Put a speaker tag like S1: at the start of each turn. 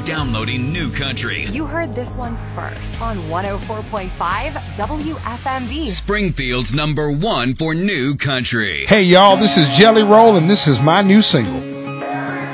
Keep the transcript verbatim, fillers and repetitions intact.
S1: downloading New Country.
S2: You heard this one first on one oh four point five W F M V.
S1: Springfield's number one for New Country.
S3: Hey, y'all, this is Jelly Roll, and this is my new single.